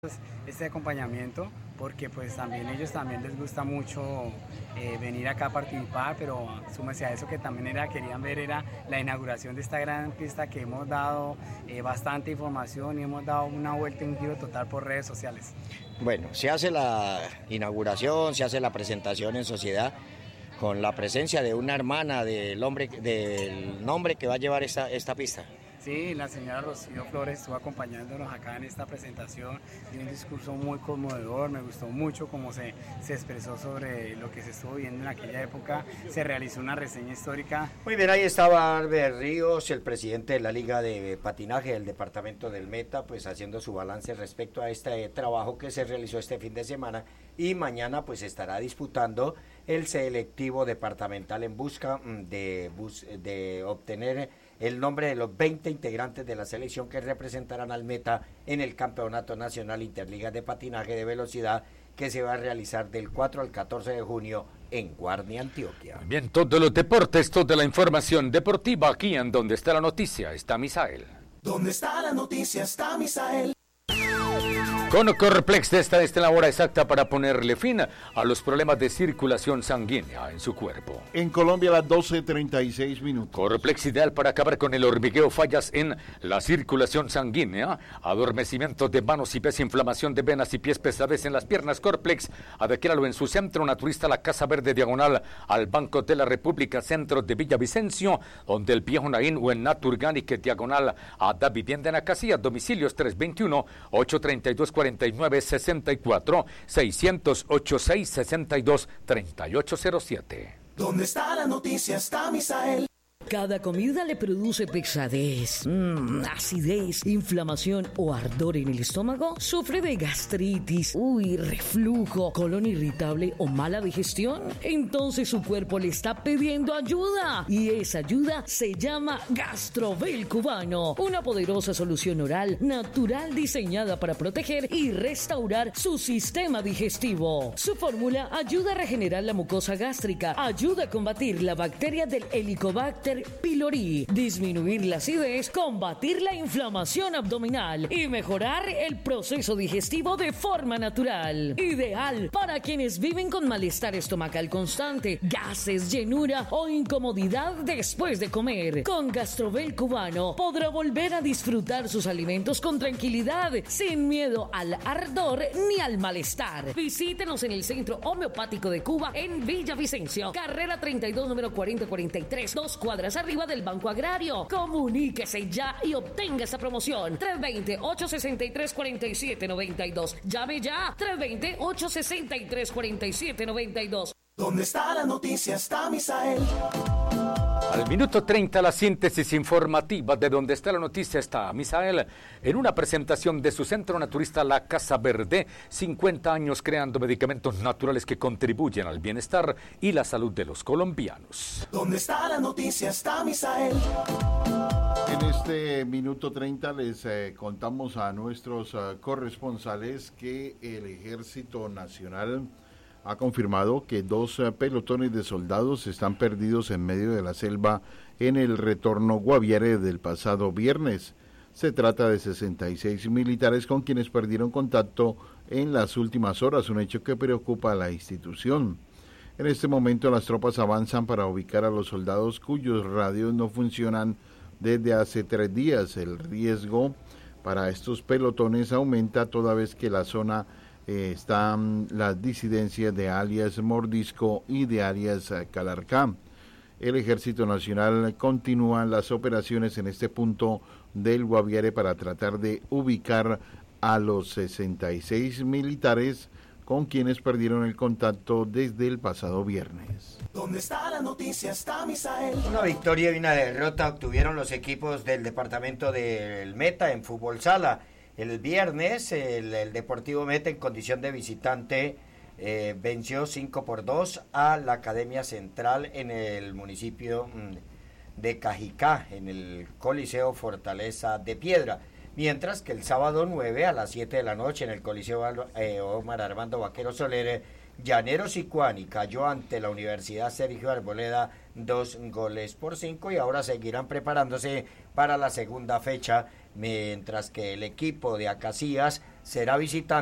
este acompañamiento porque pues también ellos también les gusta mucho venir acá a participar, pero súmese a eso que también querían ver era la inauguración de esta gran pista que hemos dado bastante información y hemos dado una vuelta, un giro total por redes sociales. Bueno, se hace la inauguración, se hace la presentación en sociedad con la presencia de una hermana del nombre que va a llevar esta pista. Sí, la señora Rocío Flores estuvo acompañándonos acá en esta presentación, dio un discurso muy conmovedor, me gustó mucho cómo se expresó sobre lo que se estuvo viendo en aquella época, se realizó una reseña histórica. Muy bien, ahí estaba Albert Ríos, el presidente de la Liga de Patinaje del departamento del Meta, pues haciendo su balance respecto a este trabajo que se realizó este fin de semana y mañana pues estará disputando el selectivo departamental en busca de obtener el nombre de los 20 integrantes de la selección que representarán al Meta en el Campeonato Nacional Interligas de Patinaje de Velocidad que se va a realizar del 4 al 14 de junio en Guardia, Antioquia. Bien, todos los deportes, toda la información deportiva aquí en Donde está la noticia, está Misael. Donde está la noticia está Misael. Con Corplex está en la hora exacta para ponerle fin a los problemas de circulación sanguínea en su cuerpo. En Colombia a las 12:36 minutos. Corplex ideal para acabar con el hormigueo, fallas en la circulación sanguínea, adormecimiento de manos y pies, inflamación de venas y pies, pesadez en las piernas. Corplex, adquiéralo en su centro naturista, la Casa Verde, diagonal al Banco de la República, centro de Villavicencio, donde el Viejo Naín, o en Naturganic, diagonal a Da Vivienda en Acasía, domicilios 321-832-4964, 600-8662-3807. ¿Dónde está la noticia? Está Misael. Cada comida le produce pesadez, acidez, inflamación o ardor en el estómago. ¿Sufre de gastritis, reflujo, colon irritable o mala digestión? Entonces su cuerpo le está pidiendo ayuda. Y esa ayuda se llama Gastrovel Cubano. Una poderosa solución oral natural diseñada para proteger y restaurar su sistema digestivo. Su fórmula ayuda a regenerar la mucosa gástrica, ayuda a combatir la bacteria del Helicobacter pylori, disminuir la acidez, combatir la inflamación abdominal y mejorar el proceso digestivo de forma natural. Ideal para quienes viven con malestar estomacal constante, gases, llenura o incomodidad después de comer. Con Gastrovel Cubano podrá volver a disfrutar sus alimentos con tranquilidad, sin miedo al ardor ni al malestar. Visítenos en el Centro Homeopático de Cuba en Villavicencio, carrera 32, número 4043, 2 cuadras arriba del Banco Agrario. Comuníquese ya y obtenga esa promoción. 320-863-4792. Llame ya. 320-863-4792. ¿Dónde está la noticia? Está Misael. Al minuto 30, la síntesis informativa de Donde está la noticia está Misael, en una presentación de su centro naturista La Casa Verde, 50 años creando medicamentos naturales que contribuyen al bienestar y la salud de los colombianos. ¿Dónde está la noticia? Está Misael. En este minuto 30 les contamos a nuestros corresponsales que el Ejército Nacional ha confirmado que 2 pelotones de soldados están perdidos en medio de la selva en el retorno Guaviare del pasado viernes. Se trata de 66 militares con quienes perdieron contacto en las últimas horas, un hecho que preocupa a la institución. En este momento las tropas avanzan para ubicar a los soldados cuyos radios no funcionan desde hace 3 días. El riesgo para estos pelotones aumenta toda vez que la zona están las disidencias de alias Mordisco y de alias Calarcá. El Ejército Nacional continúa las operaciones en este punto del Guaviare para tratar de ubicar a los 66 militares con quienes perdieron el contacto desde el pasado viernes. ¿Dónde está la noticia? Está Misael. Una victoria y una derrota obtuvieron los equipos del departamento del Meta en fútbol sala. El viernes el Deportivo Meta, en condición de visitante, venció 5-2 a la Academia Central en el municipio de Cajicá, en el Coliseo Fortaleza de Piedra. Mientras que el sábado 9 a las 7 de la noche en el Coliseo Omar Armando Vaquero Soler, Llaneros Sicuani cayó ante la Universidad Sergio Arboleda 2-5 y ahora seguirán preparándose para la segunda fecha, mientras que el equipo de Acasías será visitante